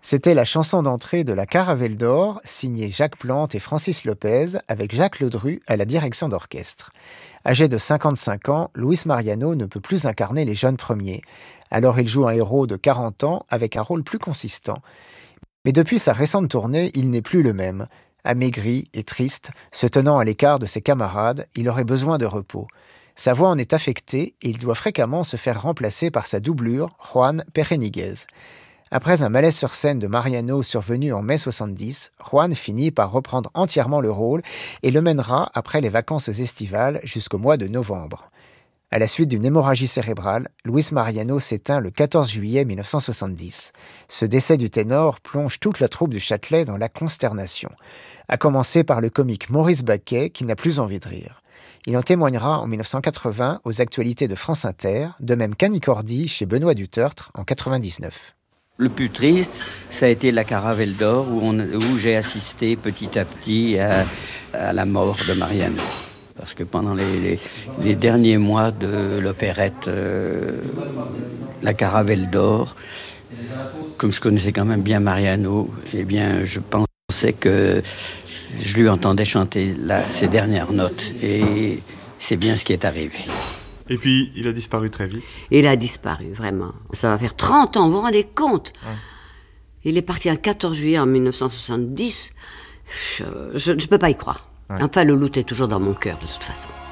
C'était la chanson d'entrée de La Caravelle d'Or, signée Jacques Plante et Francis Lopez, avec Jacques Ledru à la direction d'orchestre. Âgé de 55 ans, Luis Mariano ne peut plus incarner les jeunes premiers. Alors il joue un héros de 40 ans avec un rôle plus consistant. Mais depuis sa récente tournée, il n'est plus le même. Amaigri et triste, se tenant à l'écart de ses camarades, il aurait besoin de repos. Sa voix en est affectée et il doit fréquemment se faire remplacer par sa doublure, Juan Pereniguez. Après un malaise sur scène de Mariano survenu en mai 70, Juan finit par reprendre entièrement le rôle et le mènera après les vacances estivales jusqu'au mois de novembre. À la suite d'une hémorragie cérébrale, Luis Mariano s'éteint le 14 juillet 1970. Ce décès du ténor plonge toute la troupe du Châtelet dans la consternation, à commencer par le comique Maurice Baquet qui n'a plus envie de rire. Il en témoignera en 1980 aux actualités de France Inter, de même qu'Annie Cordy chez Benoît Dutertre en 1999. Le plus triste, ça a été La Caravelle d'Or, où j'ai assisté petit à petit à la mort de Mariano. Parce que pendant les derniers mois de l'opérette La Caravelle d'Or, comme je connaissais quand même bien Mariano, eh bien, je pensais que je lui entendais chanter ses dernières notes. Et c'est bien ce qui est arrivé. Et puis, il a disparu très vite. Il a disparu, vraiment. Ça va faire 30 ans, vous vous rendez compte ? Ouais. Il est parti le 14 juillet en 1970. Je ne peux pas y croire. Ouais. Enfin, le loup est toujours dans mon cœur, de toute façon.